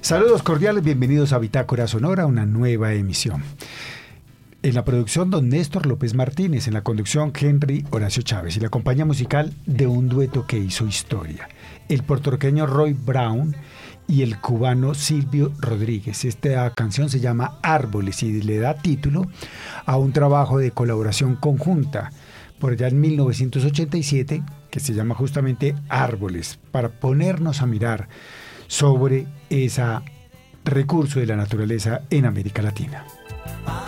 Saludos cordiales, bienvenidos a Bitácora Sonora, una nueva emisión. En la producción, don Néstor López Martínez, en la conducción, Henry Horacio Chávez, y la compañía musical de un dueto que hizo historia, el puertorriqueño Roy Brown y el cubano Silvio Rodríguez. Esta canción se llama Árboles y le da título a un trabajo de colaboración conjunta por allá en 1987, que se llama justamente Árboles, para ponernos a mirar sobre ese recurso de la naturaleza en América Latina.